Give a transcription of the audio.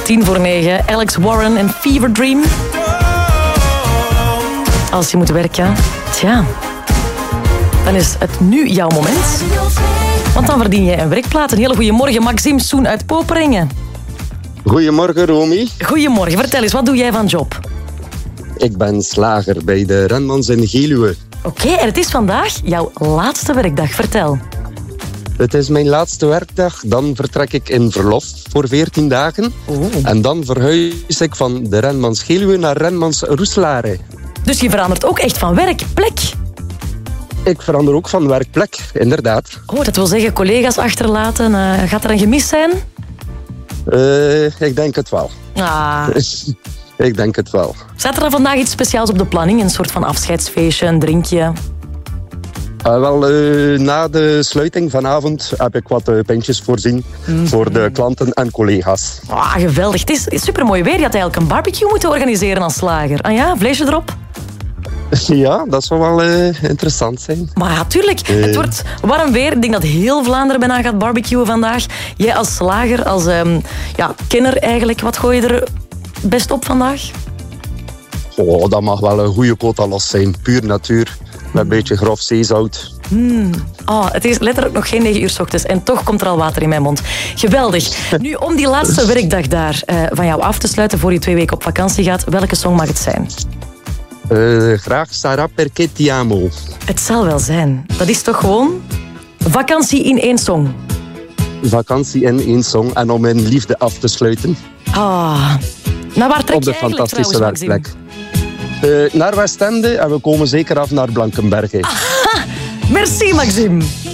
9:10. Alex Warren en Fever Dream. Als je moet werken, tja, dan is het nu jouw moment. Want dan verdien jij een werkplaats. Een hele goede morgen, Maxime Soen uit Poperingen. Goedemorgen, Romy. Goedemorgen, vertel eens, wat doe jij van job? Ik ben slager bij de Renmans in Geluwe. Oké, en het is vandaag jouw laatste werkdag. Vertel. Het is mijn laatste werkdag. Dan vertrek ik in verlof voor 14 dagen. En dan verhuis ik van de Renmans Geluwe naar Renmans Roeselare. Dus je verandert ook echt van werkplek? Ik verander ook van werkplek, inderdaad. Oh, dat wil zeggen collega's achterlaten. Gaat er een gemis zijn? Ik denk het wel. Ah. Ik denk het wel. Staat er dan vandaag iets speciaals op de planning? Een soort van afscheidsfeestje, een drinkje? Na de sluiting vanavond heb ik wat pintjes voorzien voor de klanten en collega's. Ah, geweldig. Het is supermooi weer. Je had eigenlijk een barbecue moeten organiseren als slager. Ah ja, vleesje erop? Ja, dat zou wel interessant zijn. Maar ja, tuurlijk. Het wordt warm weer. Ik denk dat heel Vlaanderen bijna gaat barbecuen vandaag. Jij als slager, als kenner eigenlijk, wat gooi je er best op vandaag? Oh, dat mag wel een goede quota los zijn. Puur natuur. Met een beetje grof zeezout. Oh, het is letterlijk nog geen 9 uur 's ochtends en toch komt er al water in mijn mond. Geweldig. Nu, om die laatste werkdag daar van jou af te sluiten voor je 2 weken op vakantie gaat, welke song mag het zijn? Graag Sarà perché ti amo. Het zal wel zijn. Dat is toch gewoon vakantie in 1 song? Vakantie in 1 song en om mijn liefde af te sluiten. Nou, waar trek op de je eigenlijk fantastische trouwens, werkplek. Naar Westende en we komen zeker af naar Blankenberge. Merci, Maxime.